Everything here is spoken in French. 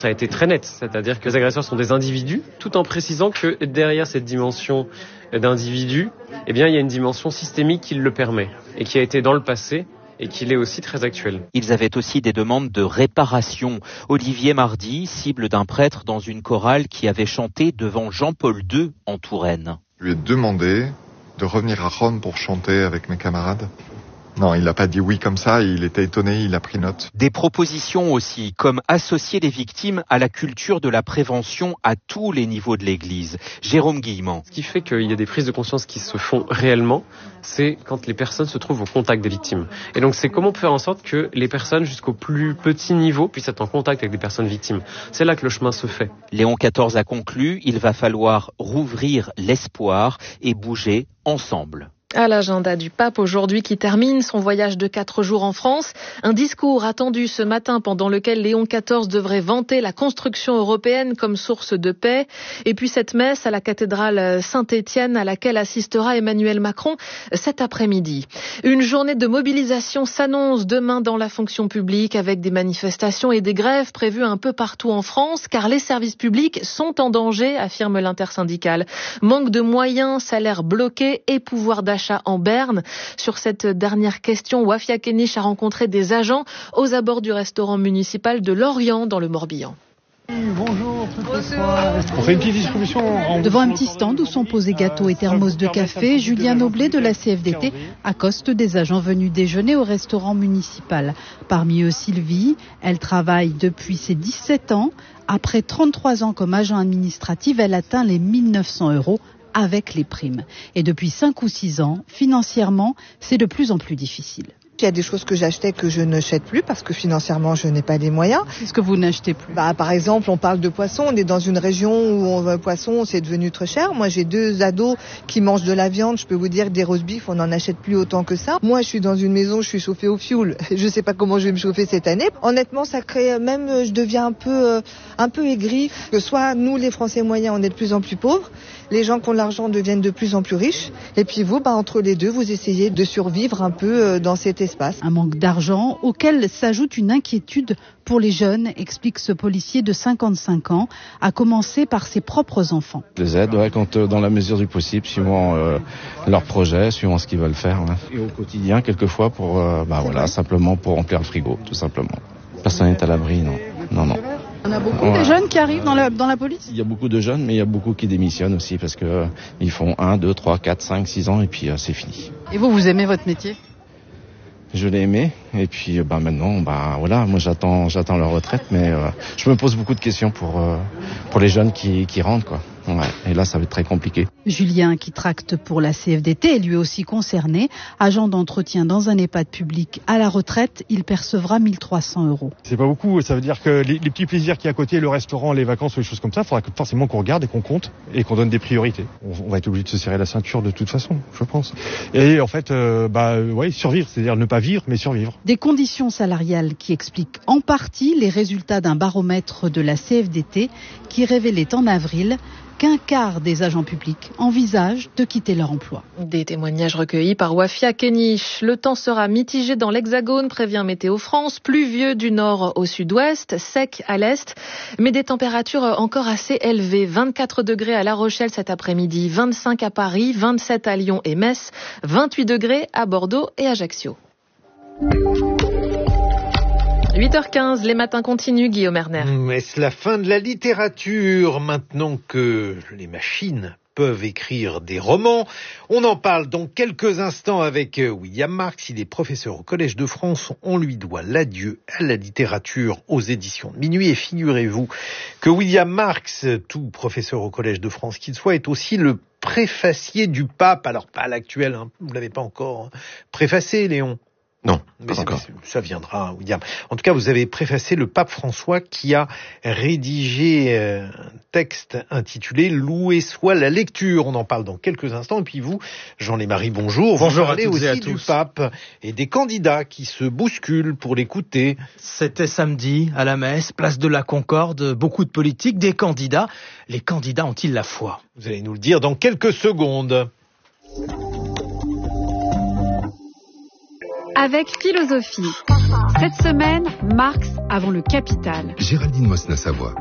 Ça a été très net, c'est-à-dire que les agresseurs sont des individus, tout en précisant que derrière cette dimension d'individu, il y a une dimension systémique qui le permet et qui a été dans le passé et qui l'est aussi très actuel. Ils avaient aussi des demandes de réparation. Olivier Mardy, cible d'un prêtre dans une chorale qui avait chanté devant Jean-Paul II en Touraine. Je lui ai demandé de revenir à Rome pour chanter avec mes camarades. Non, il n'a pas dit oui comme ça, il était étonné, il a pris note. Des propositions aussi, comme associer les victimes à la culture de la prévention à tous les niveaux de l'Église. Jérôme Guillemant. Ce qui fait qu'il y a des prises de conscience qui se font réellement, c'est quand les personnes se trouvent au contact des victimes. Et donc c'est comment faire en sorte que les personnes jusqu'au plus petit niveau puissent être en contact avec des personnes victimes. C'est là que le chemin se fait. Léon XIV a conclu, il va falloir rouvrir l'espoir et bouger ensemble. À l'agenda du pape aujourd'hui qui termine son voyage de 4 jours en France. Un discours attendu ce matin pendant lequel Léon XIV devrait vanter la construction européenne comme source de paix. Et puis cette messe à la cathédrale Saint-Étienne à laquelle assistera Emmanuel Macron cet après-midi. Une journée de mobilisation s'annonce demain dans la fonction publique avec des manifestations et des grèves prévues un peu partout en France car les services publics sont en danger, affirme l'intersyndicale. Manque de moyens, salaires bloqués et pouvoir d'achat en berne. Sur cette dernière question, Wafia Kenich a rencontré des agents aux abords du restaurant municipal de Lorient dans le Morbihan. Bonjour. On fait une petite distribution. Devant un petit stand où sont posés gâteaux et thermos de café, Julien Noblet de la CFDT accoste des agents venus déjeuner au restaurant municipal. Parmi eux Sylvie, elle travaille depuis ses 17 ans. Après 33 ans comme agent administratif, elle atteint les 1 900 € avec les primes. Et depuis 5 ou 6 ans, financièrement, c'est de plus en plus difficile. Il y a des choses que j'achetais que je n'achète plus parce que financièrement je n'ai pas les moyens. Qu'est-ce que vous n'achetez plus ? Par exemple, on parle de poisson, on est dans une région où le poisson c'est devenu très cher. Moi j'ai 2 ados qui mangent de la viande, je peux vous dire que des roast beef on n'en achète plus autant que ça. Moi je suis dans une maison, je suis chauffée au fioul, je sais pas comment je vais me chauffer cette année. Honnêtement ça crée même, je deviens un peu aigrie, que soit nous les Français moyens on est de plus en plus pauvres, les gens qui ont de l'argent deviennent de plus en plus riches et puis vous, entre les deux vous essayez de survivre un peu dans cet espace. Un manque d'argent auquel s'ajoute une inquiétude pour les jeunes, explique ce policier de 55 ans, à commencer par ses propres enfants. Je les aide quand, dans la mesure du possible, suivant leurs projets, suivant ce qu'ils veulent faire. Ouais. Et au quotidien, quelquefois, pour simplement pour remplir le frigo, tout simplement. Personne n'est à l'abri, non. On a beaucoup de jeunes qui arrivent dans la police ? Il y a beaucoup de jeunes, mais il y a beaucoup qui démissionnent aussi, parce que ils font 1, 2, 3, 4, 5, 6 ans, et puis c'est fini. Et vous aimez votre métier ? Je l'ai aimé et puis maintenant moi j'attends leur retraite mais je me pose beaucoup de questions pour les jeunes qui rentrent quoi. Ouais, et là ça va être très compliqué. Julien qui tracte pour la CFDT est lui aussi concerné, agent d'entretien dans un EHPAD public à la retraite, il percevra 1 300 €. C'est pas beaucoup, ça veut dire que les petits plaisirs qui à côté, le restaurant, les vacances ou les choses comme ça, il faudra forcément qu'on regarde et qu'on compte et qu'on donne des priorités. On va être obligé de se serrer la ceinture de toute façon, je pense. Et en fait, survivre, c'est-à-dire ne pas vivre mais survivre. Des conditions salariales qui expliquent en partie les résultats d'un baromètre de la CFDT qui révélait en avril qu'un quart des agents publics envisagent de quitter leur emploi. Des témoignages recueillis par Wafia Kenich. Le temps sera mitigé dans l'Hexagone, prévient Météo France, pluvieux du nord au sud-ouest, sec à l'est, mais des températures encore assez élevées. 24 degrés à La Rochelle cet après-midi, 25 à Paris, 27 à Lyon et Metz, 28 degrés à Bordeaux et Ajaccio. 8h15, les matins continuent, Guillaume Erner. Est-ce la fin de la littérature maintenant que les machines peuvent écrire des romans? On en parle dans quelques instants avec William Marx. Il est professeur au Collège de France. On lui doit l'adieu à la littérature aux éditions de Minuit. Et figurez-vous que William Marx, tout professeur au Collège de France qu'il soit, est aussi le préfacier du pape. Alors pas l'actuel, vous l'avez pas encore préfacé, Léon. Non, mais pas encore. Ça viendra, William. En tout cas, vous avez préfacé le pape François qui a rédigé un texte intitulé « Loué soit la lecture ». On en parle dans quelques instants. Et puis vous, Jean-Lémarie, bonjour. Bonjour vous parlez à toutes aussi et à du tous. pape et des candidats qui se bousculent pour l'écouter. C'était samedi, à la messe, place de la Concorde, beaucoup de politiques, des candidats. Les candidats ont-ils la foi ? Vous allez nous le dire dans quelques secondes. Avec philosophie. Cette semaine, Marx avant le capital. Géraldine Mosna-Savoie.